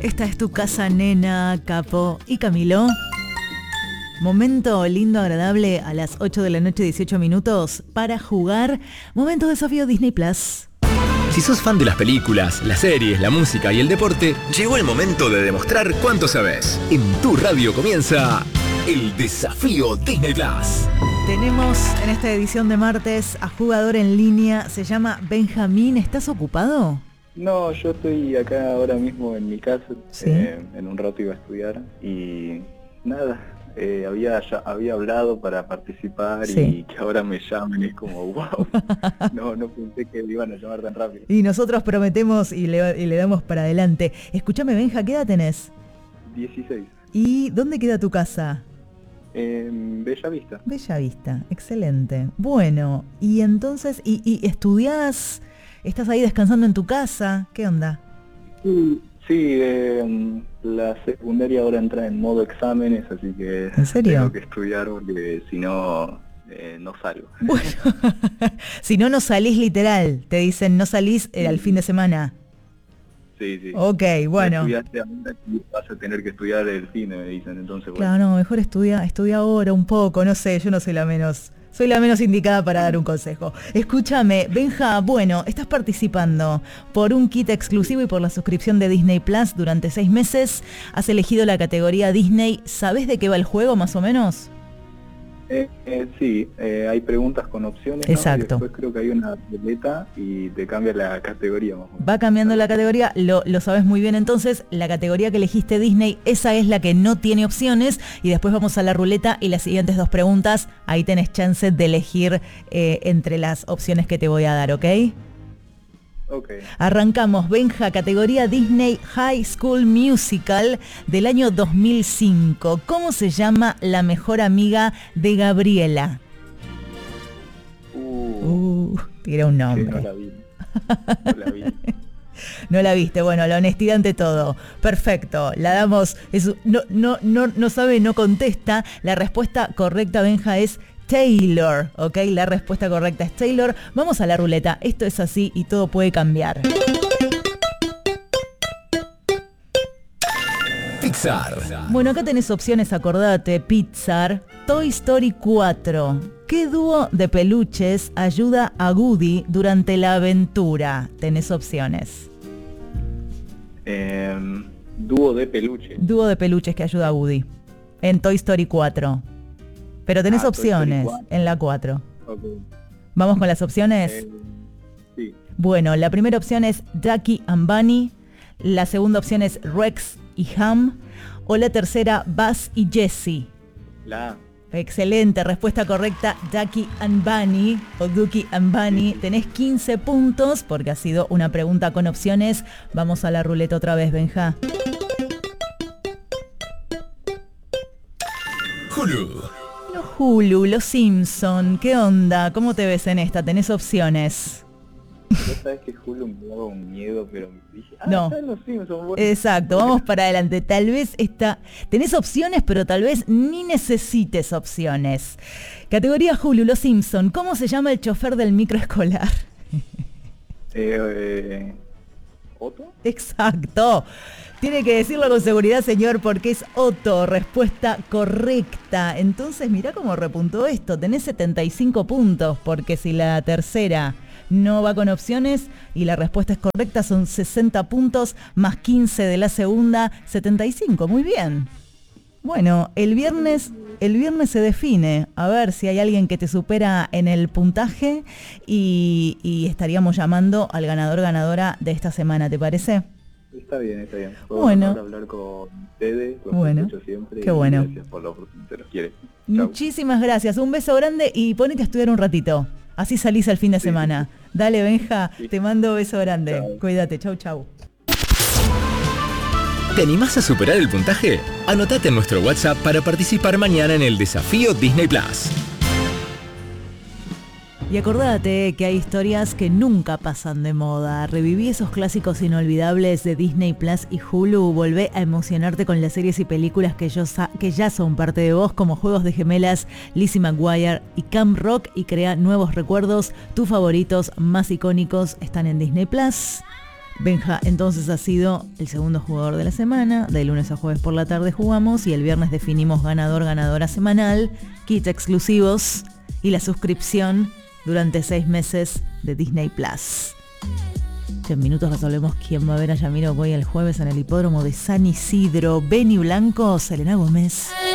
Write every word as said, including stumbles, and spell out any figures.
Esta es tu casa, nena, Capo y Camilo. Momento lindo, agradable a las ocho de la noche, dieciocho minutos, para jugar Momento Desafío Disney Plus. Si sos fan de las películas, las series, la música y el deporte, llegó el momento de demostrar cuánto sabes. En tu radio comienza el Desafío Disney Plus. Tenemos en esta edición de martes a jugador en línea, se llama Benjamín. ¿Estás ocupado? No, yo estoy acá ahora mismo en mi casa, ¿Sí? eh, en un rato iba a estudiar y nada, eh, había ya, había hablado para participar. Sí. Y que ahora me llamen, es como wow, no, no pensé que me iban a llamar tan rápido. Y nosotros prometemos y le, y le damos para adelante. Escúchame, Benja, ¿qué edad tenés? dieciséis. ¿Y dónde queda tu casa? En Bella Vista. Bella Vista, excelente. Bueno, y entonces, ¿y, y estudiás? ¿Estás ahí descansando en tu casa? ¿Qué onda? Sí, sí eh, la secundaria ahora entra en modo exámenes, así que ¿En serio? tengo que estudiar porque si no, eh, no salgo. Bueno, si no, no salís literal. Te dicen, no salís eh, al fin de semana. Sí, sí. Ok, bueno. Estudiaste ahora y vas a tener que estudiar el cine, me dicen, entonces bueno. Claro, no, mejor estudia, estudia ahora un poco, no sé, yo no soy la menos, soy la menos indicada para dar un consejo. Escúchame, Benja, bueno, estás participando por un kit exclusivo y por la suscripción de Disney Plus durante seis meses. Has elegido la categoría Disney. ¿Sabés de qué va el juego, más o menos? Eh, eh, sí, eh, hay preguntas con opciones, ¿no? Exacto. Y después creo que hay una ruleta y te cambia la categoría más o menos. Va cambiando la categoría, lo, lo sabes muy bien entonces, la categoría que elegiste Disney, esa es la que no tiene opciones, y después vamos a la ruleta y las siguientes dos preguntas, ahí tenés chance de elegir eh, entre las opciones que te voy a dar, ¿ok? Ok. Arrancamos, Benja, categoría Disney High School Musical del año dos mil cinco. ¿Cómo se llama la mejor amiga de Gabriela? Uh, Uh, tira un nombre. sí, no la vi. No la vi. No la viste, bueno, la honestidad ante todo. Perfecto, la damos. Es, no, no, no, no sabe, no contesta. La respuesta correcta, Benja, es Taylor, ¿ok? La respuesta correcta es Taylor. Vamos a la ruleta. Esto es así y todo puede cambiar. Pixar. Bueno, acá tenés opciones, acordate. Pixar, Toy Story cuatro. ¿Qué dúo de peluches ayuda a Woody durante la aventura? Tenés opciones. Eh, dúo de peluche. Dúo de peluches que ayuda a Woody en Toy Story cuatro. Pero tenés Ah, Toy Story opciones cuatro. en la cuatro. Okay. ¿Vamos con las opciones? Eh, sí. Bueno, la primera opción es Ducky and Bunny. La segunda opción es Rex y Ham. O la tercera, Buzz y Jessie. La A. Excelente, respuesta correcta, Ducky and Bunny o Ducky and Bunny. Tenés quince puntos porque ha sido una pregunta con opciones. Vamos a la ruleta otra vez, Benja. Hulu. Los Hulu, los Simpson, ¿qué onda? ¿Cómo te ves en esta? ¿Tenés opciones? Vos sabés que Hulu me daba un miedo, pero dije, ah, No. están los Simpsons, bueno. Exacto, vamos para adelante. Tal vez esta... Tenés opciones, pero tal vez ni necesites opciones. Categoría Hulu, los Simpson. ¿Cómo se llama el chofer del microescolar? Eh, eh, ¿Otto? Exacto. Tiene que decirlo con seguridad, señor, porque es Otto. Respuesta correcta. Entonces, mirá cómo repuntó esto. Tenés setenta y cinco puntos, porque si la tercera no va con opciones y la respuesta es correcta, son sesenta puntos, más quince de la segunda, setenta y cinco. Muy bien. Bueno, el viernes, el viernes se define. A ver si hay alguien que te supera en el puntaje y, y estaríamos llamando al ganador ganadora de esta semana, ¿te parece? Está bien, está bien. Puedo Bueno. hablar con ustedes, los Bueno. escucho siempre. Qué y bueno. Gracias por la oportunidad, se los quiere. Chau. Muchísimas gracias, un beso grande y ponete a estudiar un ratito. Así salís al fin de Sí, semana. Dale, Benja, Sí. te mando un beso grande. Chau. Cuídate, chau, chau. ¿Te animás a superar el puntaje? Anotate en nuestro WhatsApp para participar mañana en el Desafío Disney Plus. Y acordate que hay historias que nunca pasan de moda. Reviví esos clásicos inolvidables de Disney Plus y Hulu. Volvé a emocionarte con las series y películas que, yo sa- que ya son parte de vos, como Juegos de Gemelas, Lizzie McGuire y Camp Rock, y crea nuevos recuerdos. Tus favoritos más icónicos están en Disney Plus. Benja entonces ha sido el segundo jugador de la semana. De lunes a jueves por la tarde jugamos y el viernes definimos ganador, ganadora semanal, kits exclusivos y la suscripción durante seis meses de Disney Plus. En minutos resolvemos quién va a ver a Jamiroquai el jueves en el hipódromo de San Isidro. Benny Blanco, Selena Gómez.